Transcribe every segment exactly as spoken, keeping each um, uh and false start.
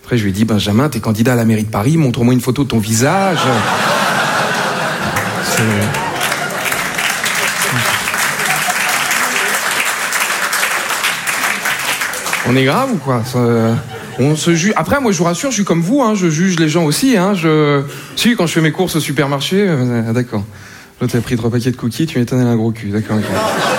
Après, je lui ai dit, Benjamin, t'es candidat à la mairie de Paris, montre-moi une photo de ton visage. C'est... On est grave ou quoi? Ça, on se juge. Après, moi, je vous rassure, je suis comme vous, hein, je juge les gens aussi. Hein, je... Si, quand je fais mes courses au supermarché, euh, ah, d'accord. L'autre a pris trois paquets de cookies, tu m'étonnes, elle a un gros cul. D'accord, okay.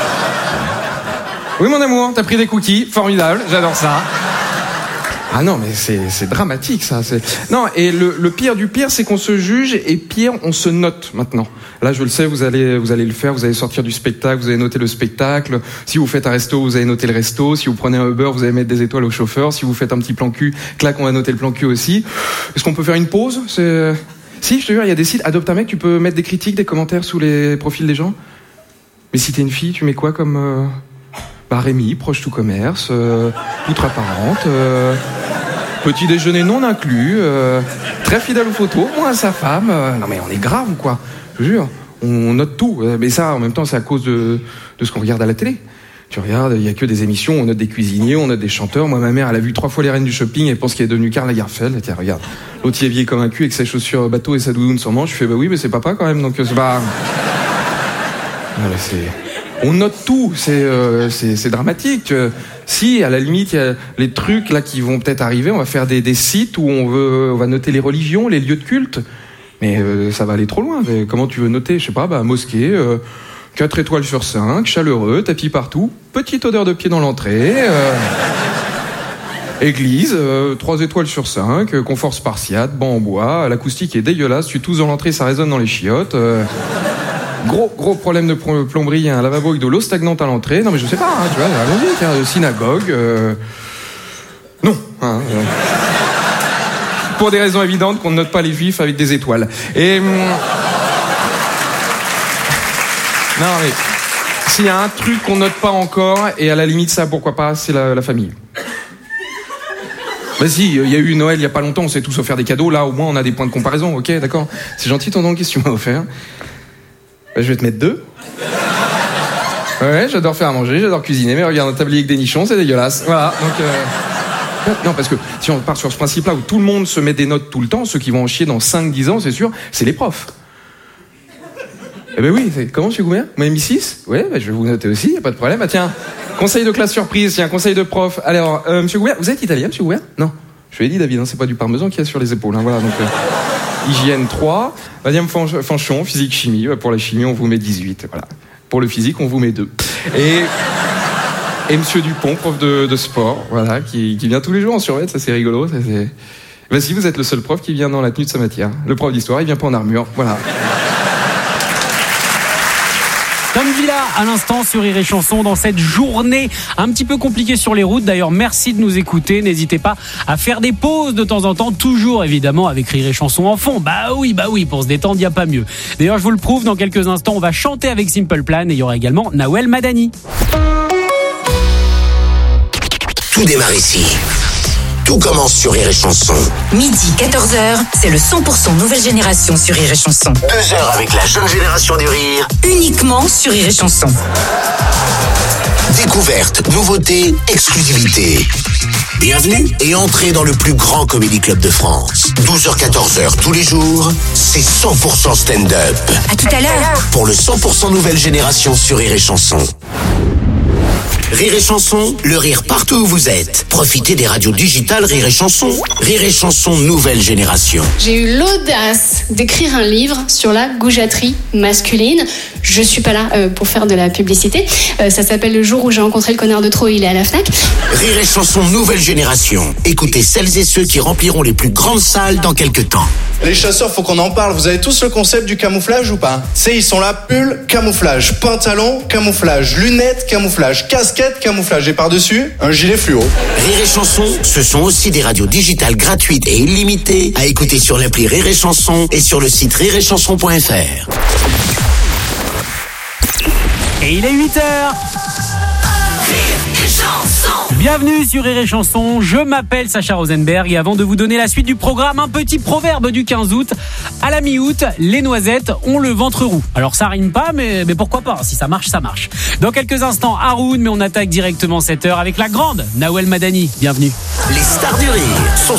Oui, mon amour, t'as pris des cookies, formidable, j'adore ça. Ah non, mais c'est, c'est dramatique, ça. C'est... Non, et le, le pire du pire, c'est qu'on se juge, et pire, on se note maintenant. Là, je le sais, vous allez, vous allez le faire, vous allez sortir du spectacle, vous allez noter le spectacle. Si vous faites un resto, vous allez noter le resto. Si vous prenez un Uber, vous allez mettre des étoiles au chauffeur. Si vous faites un petit plan cul, clac, on va noter le plan cul aussi. Est-ce qu'on peut faire une pause? C'est... Si, je te jure, il y a des sites. Adopte un mec, tu peux mettre des critiques, des commentaires sous les profils des gens. Mais si t'es une fille, tu mets quoi comme... Euh... Bah, Rémi, proche tout commerce, euh, poutre apparente, euh, petit déjeuner non inclus, euh, très fidèle aux photos, moi à sa femme. Euh, non mais on est grave ou quoi? Je te jure, on note tout. Mais ça, en même temps, c'est à cause de, de ce qu'on regarde à la télé. Tu regardes, il y a que des émissions, on note des cuisiniers, on note des chanteurs. Moi, ma mère, elle a vu trois fois les reines du shopping, elle pense qu'elle est devenue Karl Lagerfeld. Tiens, regarde, l'autre il est habillé comme un cul avec ses chaussures bateau et sa doudoune sans manche. Je fais, bah oui, mais c'est papa quand même, donc c'est pas... Voilà, c'est... On note tout, c'est, euh, c'est, c'est dramatique. Si, à la limite, il y a les trucs là qui vont peut-être arriver, on va faire des, des sites où on veut, on va noter les religions, les lieux de culte. Mais euh, ça va aller trop loin. Mais comment tu veux noter? Je sais pas, bah mosquée, euh, quatre étoiles sur cinq, chaleureux, tapis partout, petite odeur de pied dans l'entrée. Euh, église, euh, trois étoiles sur cinq, euh, confort spartiate, banc en bois, l'acoustique est dégueulasse, tu tousses dans l'entrée, ça résonne dans les chiottes. Euh, Gros, gros problème de plomberie, un lavabo avec de l'eau stagnante à l'entrée. Non, mais je sais pas, hein, tu vois, allons-y, tiens, synagogue. Euh... Non, hein, euh... pour des raisons évidentes qu'on ne note pas les juifs avec des étoiles. Et. Hum... Non, mais. S'il y a un truc qu'on note pas encore, et à la limite, ça, pourquoi pas, c'est la, la famille. Vas-y, il y a eu Noël il y a pas longtemps, on s'est tous offert des cadeaux, là, au moins, on a des points de comparaison, ok, d'accord? C'est gentil ton don, qu'est-ce que tu m'as offert? Je vais te mettre deux. Ouais, j'adore faire à manger, j'adore cuisiner, mais regarde un tablier avec des nichons, c'est dégueulasse. Voilà, donc... Euh... Non, parce que si on part sur ce principe-là où tout le monde se met des notes tout le temps, ceux qui vont en chier dans cinq dix ans, c'est sûr, c'est les profs. Eh ben oui, c'est... comment, monsieur Goubert? Vous m'avez mis six? Ouais, ben je vais vous noter aussi, y a pas de problème. Ah tiens, conseil de classe surprise, tiens, conseil de prof. Alors, euh, monsieur Goubert, vous êtes italien, monsieur Goubert? Non. Je lui ai dit, David, hein, c'est pas du parmesan qu'il y a sur les épaules, hein, voilà, donc... Euh... Hygiène trois, Madame Fanchon, physique chimie. Pour la chimie, on vous met dix-huit. Voilà. Pour le physique, on vous met deux. Et, et Monsieur Dupont, prof de, de sport, voilà, qui, qui vient tous les jours en survêt, ça c'est rigolo. Ça, c'est... Ben si, vous êtes le seul prof qui vient dans la tenue de sa matière. Le prof d'histoire, il vient pas en armure. Voilà. Tom Villa à l'instant sur Rire et Chanson dans cette journée un petit peu compliquée sur les routes. D'ailleurs, merci de nous écouter. N'hésitez pas à faire des pauses de temps en temps, toujours évidemment avec Rire et Chanson en fond. Bah oui, bah oui, pour se détendre, il n'y a pas mieux. D'ailleurs, je vous le prouve, dans quelques instants, on va chanter avec Simple Plan et il y aura également Nawel Madani. Tout démarre ici. Tout commence sur Rire et Chanson. Midi, quatorze heures, c'est le cent pour cent nouvelle génération sur Rire et Chanson. Deux heures avec la jeune génération du rire. Uniquement sur Rire et Chanson. Découverte, nouveauté, exclusivité. Bienvenue et entrez dans le plus grand comédie club de France. douze heures quatorze heures tous les jours, c'est cent pour cent stand-up. À tout à l'heure. Pour le cent pour cent nouvelle génération sur Rire et Chanson. Rire et Chanson, le rire partout où vous êtes. Profitez des radios digitales Rire et Chanson. Rire et Chanson nouvelle génération. J'ai eu l'audace d'écrire un livre sur la goujaterie masculine. Je suis pas là euh, pour faire de la publicité. Euh, ça s'appelle Le jour où j'ai rencontré le connard de trop, il est à la Fnac. Rire et Chanson nouvelle génération. Écoutez celles et ceux qui rempliront les plus grandes salles dans quelques temps. Les chasseurs, faut qu'on en parle. Vous avez tous le concept du camouflage ou pas? C'est, ils sont là, pull, camouflage, pantalon, camouflage, lunettes, camouflage, casquette, camouflage, et par-dessus, un gilet fluo. Rire et Chanson, ce sont aussi des radios digitales gratuites et illimitées à écouter sur l'appli Rire et Chanson et sur le site rire et chanson point f r. Et il est huit heures. Bienvenue sur Rire et Chanson, je m'appelle Sacha Rosenberg et avant de vous donner la suite du programme, un petit proverbe du quinze août. À la mi-août, les noisettes ont le ventre roux. Alors ça rime pas, mais, mais pourquoi pas, si ça marche, ça marche. Dans quelques instants, Haroun, mais on attaque directement cette heure avec la grande Nawel Madani. Bienvenue. Les stars du rire sont